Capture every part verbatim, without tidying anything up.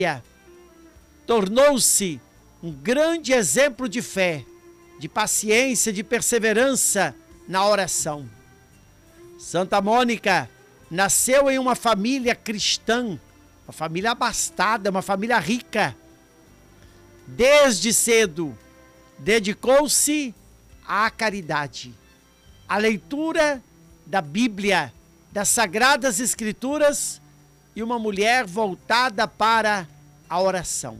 tornou-se um grande exemplo de fé, de paciência, de perseverança na oração. Santa Mônica nasceu em uma família cristã, uma família abastada, uma família rica. Desde cedo, dedicou-se à caridade, à leitura da Bíblia, das Sagradas Escrituras, e uma mulher voltada para a oração.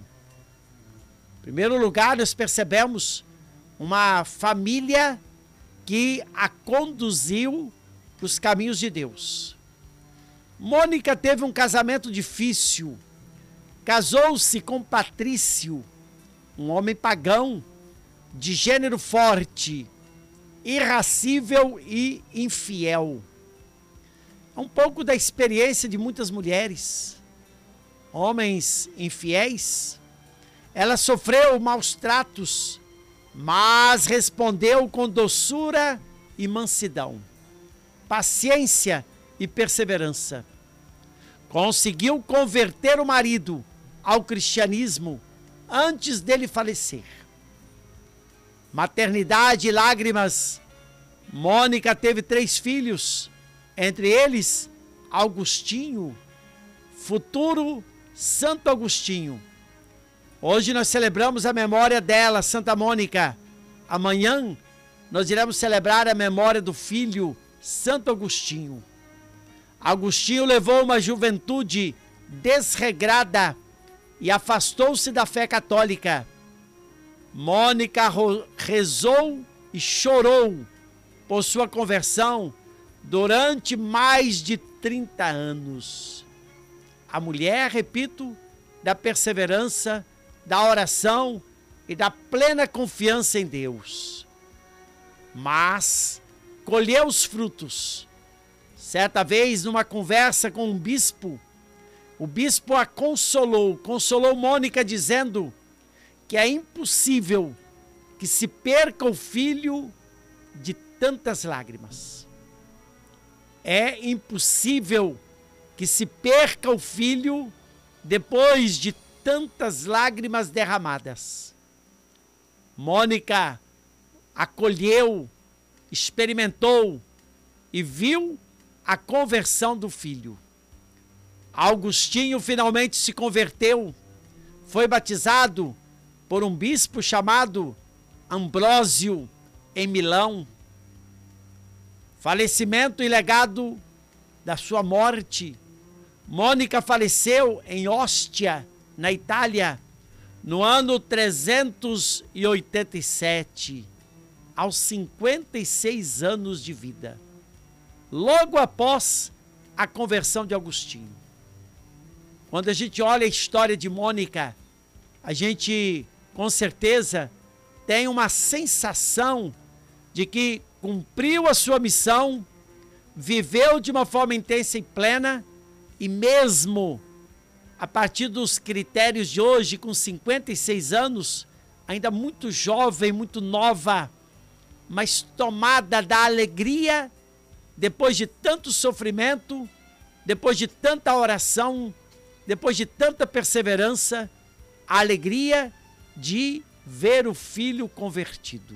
Em primeiro lugar, nós percebemos uma família que a conduziu para os caminhos de Deus. Mônica teve um casamento difícil. Casou-se com Patrício, um homem pagão, de gênero forte, irascível e infiel. É um pouco da experiência de muitas mulheres, homens infiéis. Ela sofreu maus tratos, mas respondeu com doçura e mansidão, paciência e perseverança. Conseguiu converter o marido ao cristianismo antes dele falecer. Maternidade e lágrimas. Mônica teve três filhos, entre eles Agostinho, futuro Santo Agostinho. Hoje nós celebramos a memória dela, Santa Mônica. Amanhã nós iremos celebrar a memória do filho Santo Agostinho. Agostinho levou uma juventude desregrada e afastou-se da fé católica. Mônica rezou e chorou por sua conversão durante mais de trinta anos. A mulher, repito, da perseverança, da oração e da plena confiança em Deus. Mas colheu os frutos. Certa vez, numa conversa com um bispo, o bispo a consolou, consolou Mônica dizendo que é impossível que se perca o filho de tantas lágrimas. É impossível que se perca o filho depois de tantas lágrimas derramadas. Mônica acolheu, experimentou e viu a conversão do filho. Agostinho finalmente se converteu, foi batizado por um bispo chamado Ambrósio em Milão. Falecimento e legado da sua morte. Mônica faleceu em Ostia, na Itália, no ano trezentos e oitenta e sete, aos cinquenta e seis anos de vida, logo após a conversão de Agostinho. Quando a gente olha a história de Mônica, a gente, com certeza, tem uma sensação de que cumpriu a sua missão, viveu de uma forma intensa e plena, e mesmo a partir dos critérios de hoje, com cinquenta e seis anos, ainda muito jovem, muito nova, mas tomada da alegria, depois de tanto sofrimento, depois de tanta oração, depois de tanta perseverança, a alegria de ver o filho convertido.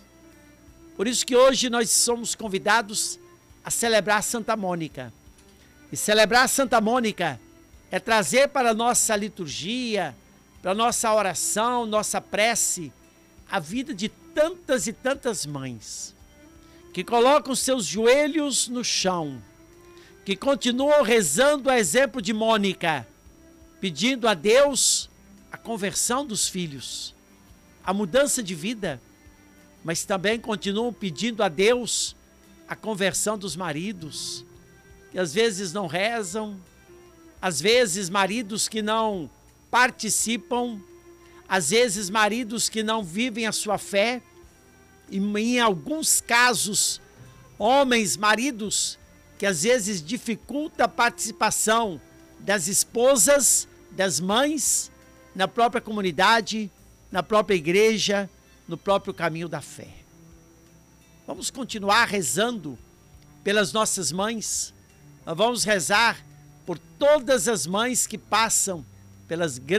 Por isso que hoje nós somos convidados a celebrar Santa Mônica. E celebrar Santa Mônica é trazer para a nossa liturgia, para a nossa oração, nossa prece, a vida de tantas e tantas mães que colocam seus joelhos no chão, que continuam rezando a exemplo de Mônica, pedindo a Deus a conversão dos filhos, a mudança de vida, mas também continuam pedindo a Deus a conversão dos maridos, que às vezes não rezam, às vezes maridos que não participam, às vezes maridos que não vivem a sua fé, e em alguns casos, homens, maridos, que às vezes dificultam a participação das esposas, das mães, na própria comunidade, na própria igreja, no próprio caminho da fé. Vamos continuar rezando pelas nossas mães. Nós vamos rezar por todas as mães que passam pelas